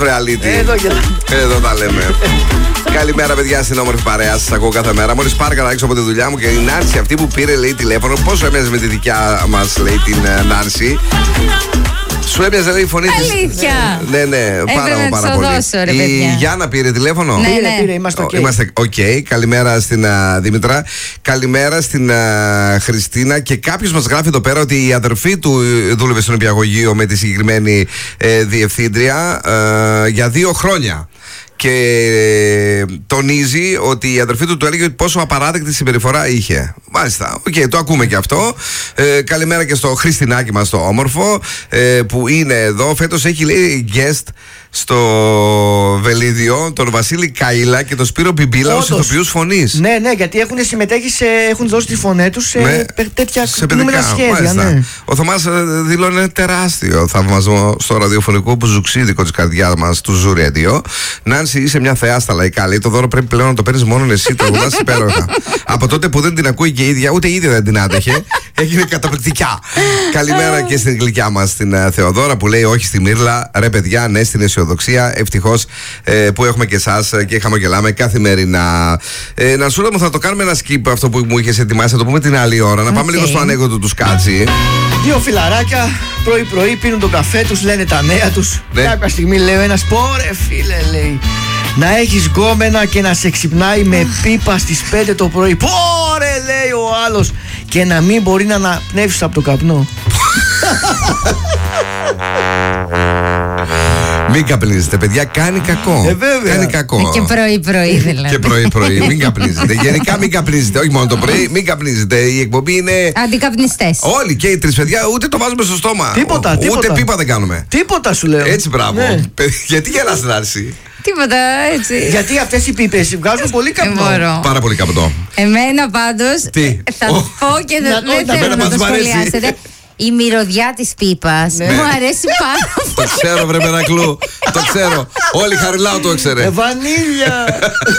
Εδώ τα λέμε. Καλημέρα, παιδιά, στην όμορφη παρέα σας. Ακούω κάθε μέρα. Μόλις πάρω καλά έξω από τη δουλειά μου και η Νάνση, αυτή που πήρε, λέει, τηλέφωνο. Πόσο έμοιαζε με τη δικιά μας, λέει, την Νάνση. Σου έπιαζε, λέει, η φωνή της. Αλήθεια. Ναι, πάρα πολύ. Δώσω, ρε, η Γιάννα πήρε τηλέφωνο. Ναι. Πήρε, είμαστε ok. Είμαστε ok. Καλημέρα στην Δήμητρα. Καλημέρα στην Χριστίνα. Και κάποιος μας γράφει εδώ πέρα ότι η αδερφή του δούλευε στον νηπιαγωγείο με τη συγκεκριμένη διευθύντρια για 2 χρόνια. Και τονίζει ότι η αδερφή του έλεγε πόσο απαράδεκτη συμπεριφορά είχε. Μάλιστα, το ακούμε και αυτό. Καλημέρα και στο Χριστινάκι μας το όμορφο, που είναι εδώ. Φέτος έχει, λέει, guest στο Βελίδιο τον Βασίλη Καΐλα και τον Σπύρο Μπιμπίλα ως ηθοποιούς φωνής. Ναι, γιατί έχουν συμμετέχει έχουν δώσει τη φωνή τους σε τέτοια κινούμενα σχέδια. Ναι. Ο Θωμάς δηλώνει τεράστιο θαυμασμό στο ραδιοφωνικό μπουζουξίδικο της καρδιάς μας του Zoo Radio. Νάνση, είσαι μια θεά στα λαϊκά. Λέει, το δώρο πρέπει πλέον να το παίρνεις μόνο εσύ. Το αγουδάς υπέροχα. Από τότε που δεν την ακούει και η ίδια, ούτε η ίδια δεν την άντεχε, έγινε καταπληκτικά. Καλημέρα και στην γλυκιά μας την Θεοδόρα που λέει όχι στη Μύρλα. Ρε παιδιά, ναι στην αισιοδοξία. Ευτυχώς που έχουμε και εσάς και χαμογελάμε καθημερινά. Νανσούλα μου, θα το κάνουμε ένα skip αυτό που μου είχες ετοιμάσει, θα το πούμε την άλλη ώρα. Να πάμε λίγο στο ανέκδοτο του Σκάτζη. 2 φιλαράκια πρωί-πρωί πίνουν τον καφέ τους, λένε τα νέα τους. Ναι. Κάποια στιγμή λέει ο ένας, πόρε φίλε, λέει, να έχεις γκόμενα και να σε ξυπνάει με πίπα στις 5 το πρωί. Πόρε, λέει ο άλλος, και να μην μπορεί να αναπνεύσεις από το καπνό. Μην καπνίζετε, παιδιά, κάνει κακό. Βέβαια. Κάνει κακό. Και πρωί-πρωί δηλαδή. Και πρωί-πρωί, μην καπνίζετε. Γενικά μην καπνίζετε, όχι μόνο το πρωί, μην καπνίζετε. Η εκπομπή είναι. Αντικαπνιστές. Όλοι και οι 3 παιδιά, ούτε το βάζουμε στο στόμα. Τίποτα. Ούτε πίπα δεν κάνουμε. Τίποτα σου λέω. Έτσι, μπράβο. Ναι. Γιατί γελάς, Νάνση? Τίποτα, έτσι. Γιατί αυτές οι πίπες βγάζουν πολύ καπνό. Πάρα πολύ καπνό. Εμένα πάντως θα πω και δεν θέλω να το σχολιάσετε. Η μυρωδιά της πίπας μου αρέσει πάρα πολύ. Το ξέρω, βρε Μερακλού. Το ξέρω. Όλοι Χαριλάου το ξέρε. Βανίλια.